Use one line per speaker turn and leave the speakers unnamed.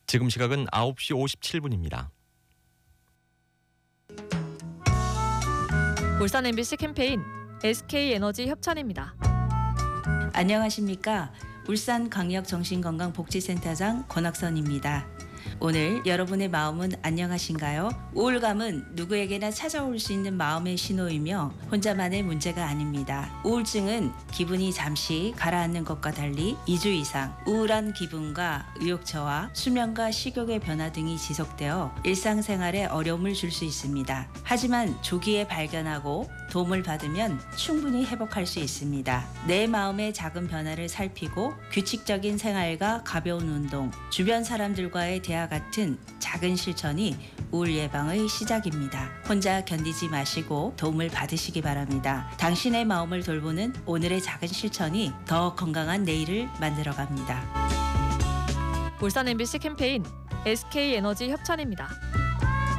지금 시각은 9시 57분입니다.
울산 MBC 캠페인 SK에너지 협찬입니다.
안녕하십니까. 울산광역정신건강복지센터장 권학선입니다. 오늘 여러분의 마음은 안녕하신가요? 우울감은 누구에게나 찾아올 수 있는 마음의 신호이며 혼자만의 문제가 아닙니다. 우울증은 기분이 잠시 가라앉는 것과 달리 2주 이상 우울한 기분과 의욕저하, 수면과 식욕의 변화 등이 지속되어 일상생활에 어려움을 줄 수 있습니다. 하지만 조기에 발견하고 도움을 받으면 충분히 회복할 수 있습니다. 내 마음의 작은 변화를 살피고 규칙적인 생활과 가벼운 운동, 주변 사람들과의 대화 같은 작은 실천이 우울 예방의 시작입니다. 혼자 견디지 마시고 도움을 받으시기 바랍니다. 당신의 마음을 돌보는 오늘의 작은 실천이 더 건강한 내일을 만들어갑니다.
울산 MBC 캠페인 SK에너지 협찬입니다.